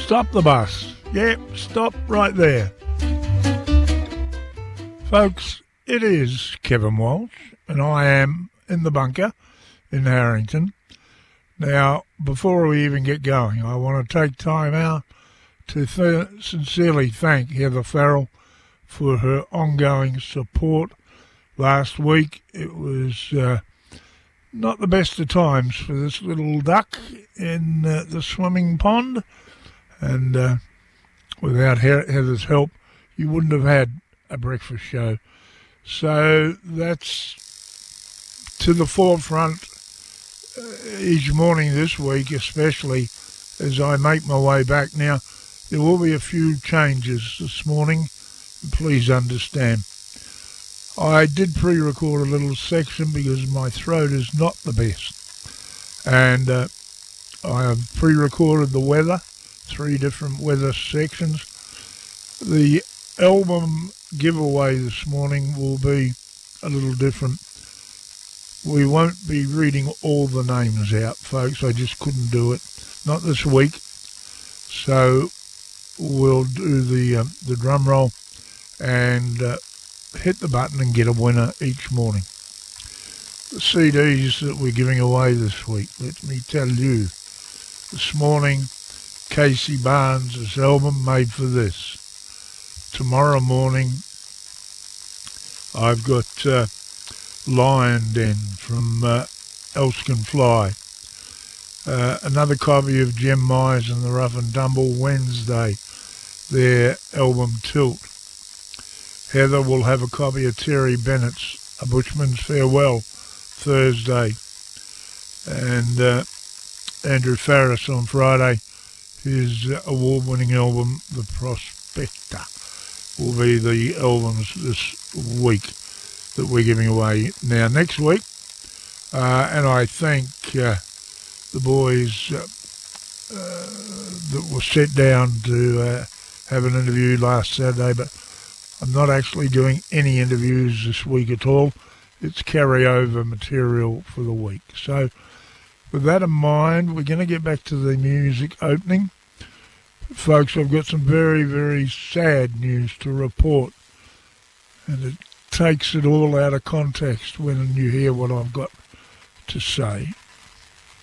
Stop the bus. Yep, stop right there. Folks, it is Kevin Walsh, and I am in the bunker in Harrington. Now, before we even get going, I want to take time out to sincerely thank Heather Farrell for her ongoing support. Last week, it was not the best of times for this little duck in the swimming pond, and without Heather's help, you wouldn't have had a breakfast show. So that's to the forefront each morning this week, especially as I make my way back. Now, there will be a few changes this morning, please understand. I did pre-record a little section because my throat is not the best, and I have pre-recorded the weather, 3 different weather sections. The album giveaway this morning will be a little different. We won't be reading all the names out, folks. I just couldn't do it, not this week. So we'll do the drum roll and hit the button and get a winner each morning. The CDs that we're giving away this week, let me tell you. This morning, Casey Barnes' album, Made for This. Tomorrow morning, I've got Lion Den from Else Can Fly. Another copy of Jem Myers and the Rough and Tumble Wednesday, their album Tilt. Heather will have a copy of Terry Bennett's A Bushman's Farewell Thursday. And Andrew Farris on Friday, his award-winning album, The Prospector, will be the albums this week that we're giving away. Now, next week, and I thank the boys that were set down to have an interview last Saturday, but I'm not actually doing any interviews this week at all. It's carryover material for the week. So with that in mind, we're going to get back to the music opening. Folks, I've got some very, very sad news to report, and it takes it all out of context when you hear what I've got to say.